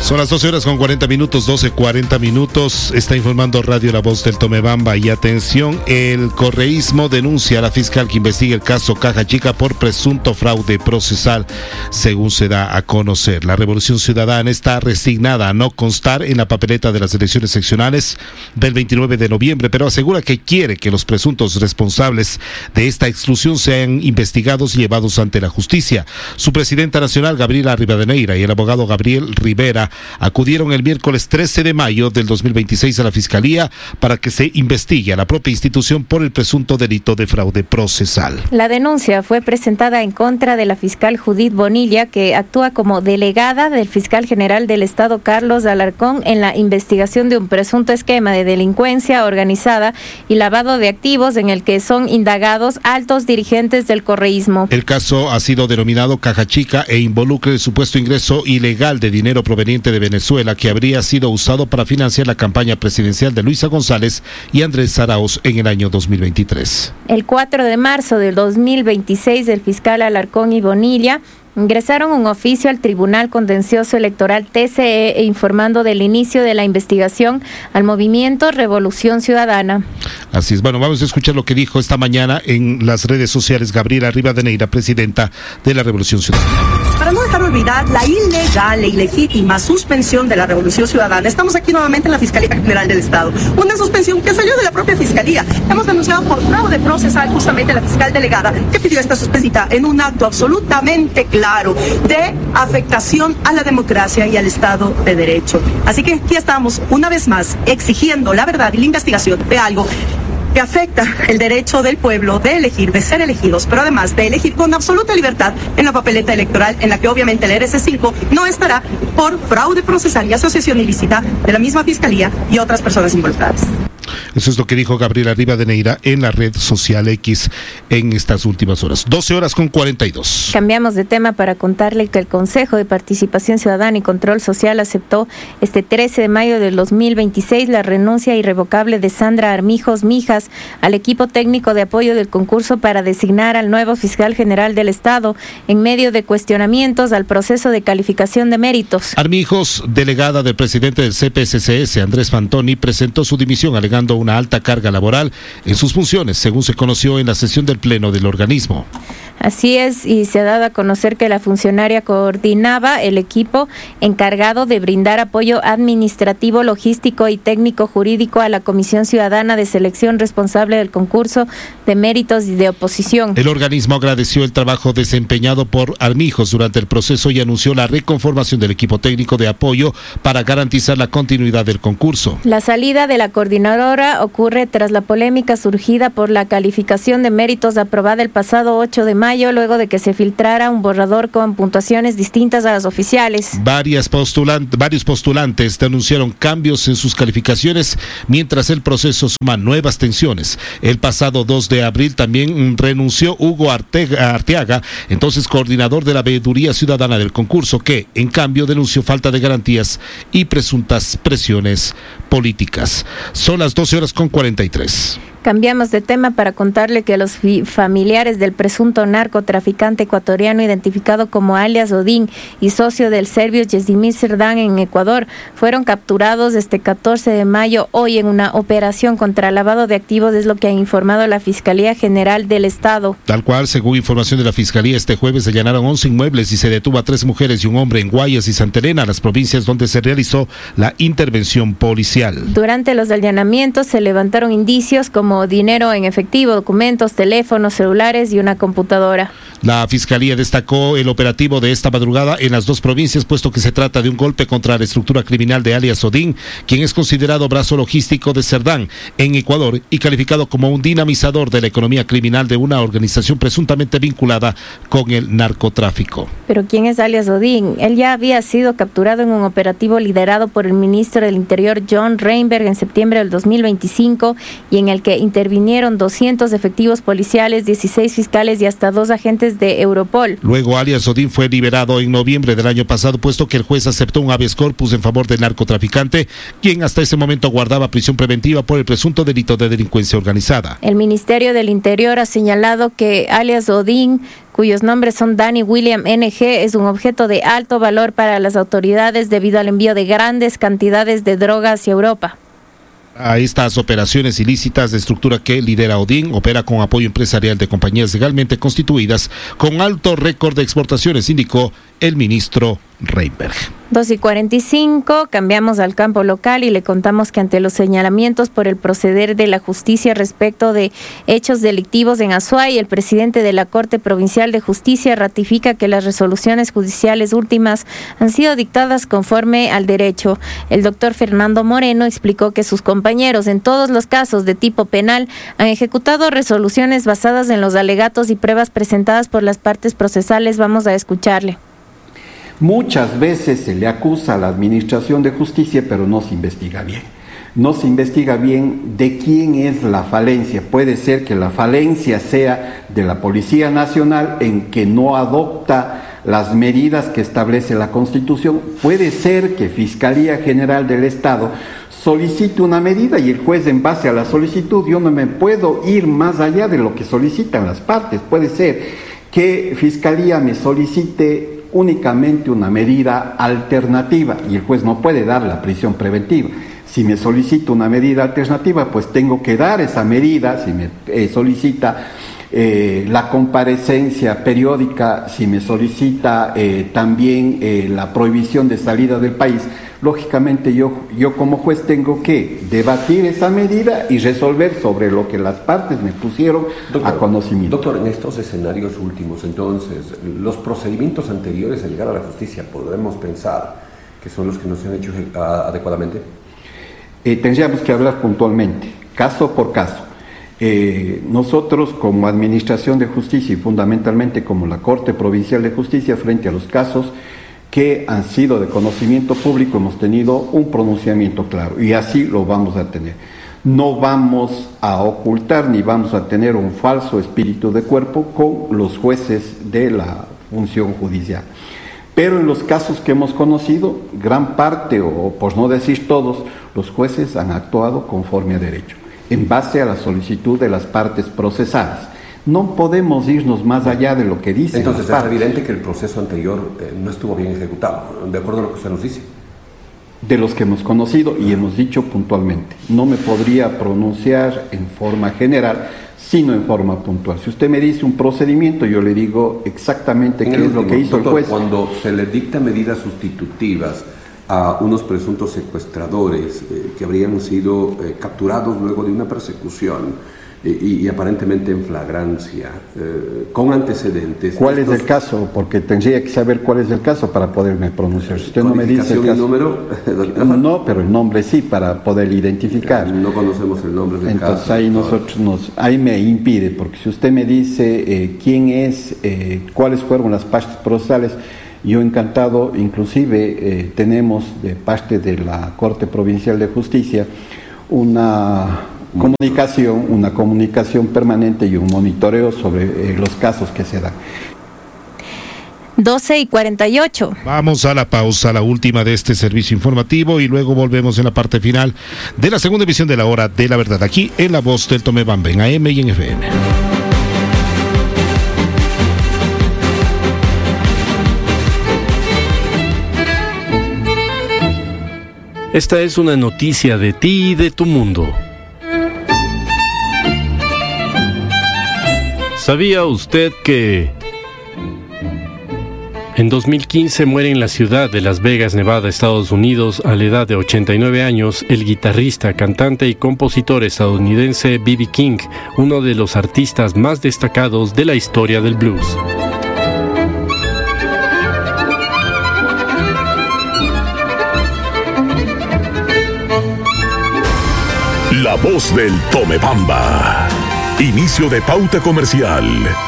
Son las 12 horas con 40 minutos, 12:40 minutos. Está informando Radio La Voz del Tomebamba. Y atención, el correísmo denuncia a la fiscal que investiga el caso Caja Chica por presunto fraude procesal, según se da a conocer. La Revolución Ciudadana está resignada a no constar en la papeleta de las elecciones seccionales del 29 de noviembre, pero asegura que quiere que los presuntos responsables de esta exclusión sean investigados y llevados ante la justicia. Su presidenta nacional, Gabriela Rivadeneira, y el abogado Gabriel Rivera acudieron el miércoles 13 de mayo del 2026 a la Fiscalía para que se investigue a la propia institución por el presunto delito de fraude procesal. La denuncia fue presentada en contra de la fiscal Judith Bonilla, que actúa como delegada del fiscal general del Estado Carlos Alarcón en la investigación de un presunto esquema de delincuencia organizada y lavado de activos en el que son indagados altos dirigentes del correísmo. El caso ha sido denominado Caja Chica e involucra el supuesto ingreso ilegal de dinero proveniente de Venezuela que habría sido usado para financiar la campaña presidencial de Luisa González y Andrés Arauz en el año 2023. El 4 de marzo del 2026, el fiscal Alarcón y Bonilla ingresaron un oficio al Tribunal Contencioso Electoral TCE informando del inicio de la investigación al movimiento Revolución Ciudadana. Así es. Bueno, vamos a escuchar lo que dijo esta mañana en las redes sociales Gabriela Rivadeneira, presidenta de la Revolución Ciudadana. Para no dejar de olvidar la ilegal e ilegítima suspensión de la Revolución Ciudadana, estamos aquí nuevamente en la Fiscalía General del Estado. Una suspensión que salió de la propia Fiscalía. Hemos denunciado por fraude procesal justamente a la fiscal delegada que pidió esta suspensita en un acto absolutamente claro de afectación a la democracia y al Estado de Derecho. Así que aquí estamos una vez más exigiendo la verdad y la investigación de algo que afecta el derecho del pueblo de elegir, de ser elegidos, pero además de elegir con absoluta libertad en la papeleta electoral, en la que obviamente el RC5 no estará por fraude procesal y asociación ilícita de la misma Fiscalía y otras personas involucradas. Eso es lo que dijo Gabriela Rivadeneira en la red social X en estas últimas horas. 12 horas con 42. Cambiamos de tema para contarle que el Consejo de Participación Ciudadana y Control Social aceptó este 13 de mayo del 2026 la renuncia irrevocable de Sandra Armijos Mijas al equipo técnico de apoyo del concurso para designar al nuevo fiscal general del Estado en medio de cuestionamientos al proceso de calificación de méritos. Armijos, delegada del presidente del CPSCS, Andrés Fantoni, presentó su dimisión alegando una alta carga laboral en sus funciones, según se conoció en la sesión del Pleno del organismo. Así es, y se ha dado a conocer que la funcionaria coordinaba el equipo encargado de brindar apoyo administrativo, logístico y técnico jurídico a la Comisión Ciudadana de Selección responsable del concurso de méritos y de oposición. El organismo agradeció el trabajo desempeñado por Armijos durante el proceso y anunció la reconformación del equipo técnico de apoyo para garantizar la continuidad del concurso. La salida de la coordinadora ocurre tras la polémica surgida por la calificación de méritos aprobada el pasado 8 de mayo, luego de que se filtrara un borrador con puntuaciones distintas a las oficiales. Varios postulantes denunciaron cambios en sus calificaciones, mientras el proceso suma nuevas tensiones. El pasado 2 de abril también renunció Hugo Arteaga, entonces coordinador de la Veeduría Ciudadana del concurso, que en cambio denunció falta de garantías y presuntas presiones políticas. Son las 12 horas con 43. Cambiamos de tema para contarle que los familiares del presunto narcotraficante ecuatoriano identificado como alias Odín y socio del serbio Yezdimir Serdán en Ecuador fueron capturados este 14 de mayo hoy en una operación contra lavado de activos, es lo que ha informado la Fiscalía General del Estado. Tal cual, según información de la Fiscalía, este jueves se allanaron 11 inmuebles y se detuvo a 3 mujeres y un hombre en Guayas y Santa Elena, las provincias donde se realizó la intervención policial. Durante los allanamientos se levantaron indicios como dinero en efectivo, documentos, teléfonos, celulares y una computadora. La Fiscalía destacó el operativo de esta madrugada en las 2 provincias, puesto que se trata de un golpe contra la estructura criminal de alias Odín, quien es considerado brazo logístico de Serdán en Ecuador y calificado como un dinamizador de la economía criminal de una organización presuntamente vinculada con el narcotráfico. ¿Pero quién es alias Odín? Él ya había sido capturado en un operativo liderado por el ministro del Interior John Reinberg en septiembre del 2025 y en el que intervinieron 200 efectivos policiales, 16 fiscales y hasta 2 agentes de Europol. Luego, alias Odín fue liberado en noviembre del año pasado, puesto que el juez aceptó un habeas corpus en favor del narcotraficante, quien hasta ese momento guardaba prisión preventiva por el presunto delito de delincuencia organizada. El Ministerio del Interior ha señalado que alias Odín cuyos nombres son Danny William NG, es un objeto de alto valor para las autoridades debido al envío de grandes cantidades de droga hacia Europa. A estas operaciones ilícitas de estructura que lidera Odin, opera con apoyo empresarial de compañías legalmente constituidas con alto récord de exportaciones, indicó el ministro Reinberg. 2:45, cambiamos al campo local y le contamos que ante los señalamientos por el proceder de la justicia respecto de hechos delictivos en Azuay, el presidente de la Corte Provincial de Justicia ratifica que las resoluciones judiciales últimas han sido dictadas conforme al derecho. El doctor Fernando Moreno explicó que sus compañeros en todos los casos de tipo penal han ejecutado resoluciones basadas en los alegatos y pruebas presentadas por las partes procesales. Vamos a escucharle. Muchas veces se le acusa a la Administración de Justicia, pero no se investiga bien. No se investiga bien de quién es la falencia. Puede ser que la falencia sea de la Policía Nacional en que no adopta las medidas que establece la Constitución. Puede ser que Fiscalía General del Estado solicite una medida y el juez, en base a la solicitud, yo no me puedo ir más allá de lo que solicitan las partes. Puede ser que Fiscalía me solicite únicamente una medida alternativa y el juez no puede dar la prisión preventiva. Si me solicita una medida alternativa, pues tengo que dar esa medida. Si me solicita la comparecencia periódica, si me solicita también la prohibición de salida del país, lógicamente yo como juez tengo que debatir esa medida y resolver sobre lo que las partes me pusieron a conocimiento. Doctor, en estos escenarios últimos, entonces, los procedimientos anteriores a llegar a la justicia, ¿podremos pensar que son los que no se han hecho adecuadamente? Tendríamos que hablar puntualmente, caso por caso. Nosotros como Administración de Justicia y fundamentalmente como la Corte Provincial de Justicia, frente a los casos que han sido de conocimiento público, hemos tenido un pronunciamiento claro y así lo vamos a tener. No vamos a ocultar ni vamos a tener un falso espíritu de cuerpo con los jueces de la función judicial. Pero en los casos que hemos conocido, gran parte, o por no decir todos, los jueces han actuado conforme a derecho, en base a la solicitud de las partes procesadas. No podemos irnos más allá de lo que dicen. Entonces es evidente que el proceso anterior no estuvo bien ejecutado, de acuerdo a lo que usted nos dice. De los que hemos conocido y hemos dicho puntualmente. No me podría pronunciar en forma general, sino en forma puntual. Si usted me dice un procedimiento, yo le digo exactamente qué es lo que hizo el juez. Cuando se le dicta medidas sustitutivas a unos presuntos secuestradores que habrían sido capturados luego de una persecución y aparentemente en flagrancia, con antecedentes. ¿Cuál es el caso? Porque tendría que saber cuál es el caso para poderme pronunciar. Si usted no me dice el caso, ¿el número? No, pero el nombre sí, para poder identificar. No conocemos el nombre del Entonces, caso. Entonces ahí me impide, porque si usted me dice quién es, cuáles fueron las partes procesales, yo encantado, inclusive tenemos de parte de la Corte Provincial de Justicia una comunicación permanente y un monitoreo sobre los casos que se dan. 12:48. Vamos a la pausa, la última de este servicio informativo, y luego volvemos en la parte final de la segunda emisión de la Hora de la Verdad, aquí en La Voz del Tomebamba, en AM y en FM. Esta es una noticia de ti y de tu mundo. ¿Sabía usted que en 2015 muere en la ciudad de Las Vegas, Nevada, Estados Unidos, a la edad de 89 años, el guitarrista, cantante y compositor estadounidense B.B. King, uno de los artistas más destacados de la historia del blues? La Voz del Tomebamba. Inicio de pauta comercial.